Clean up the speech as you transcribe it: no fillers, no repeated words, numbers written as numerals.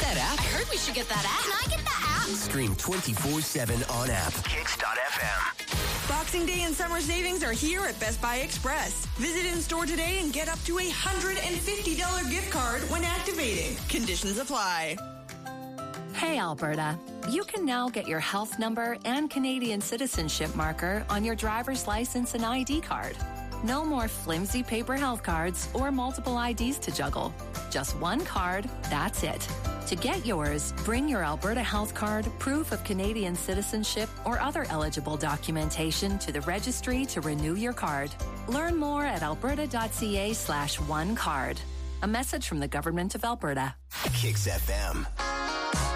that app? I heard we should get that app. Can I get that app? Stream 24/7 on app. Kicks.fm. Boxing Day and summer savings are here at Best Buy Express. Visit in-store today and get up to a $150 gift card when activating. Conditions apply. Hey, Alberta. You can now get your health number and Canadian citizenship marker on your driver's license and ID card. No more flimsy paper health cards or multiple IDs to juggle. Just one card, that's it. To get yours, bring your Alberta Health Card, proof of Canadian citizenship, or other eligible documentation to the registry to renew your card. Learn more at alberta.ca/onecard. A message from the Government of Alberta. Kicks FM.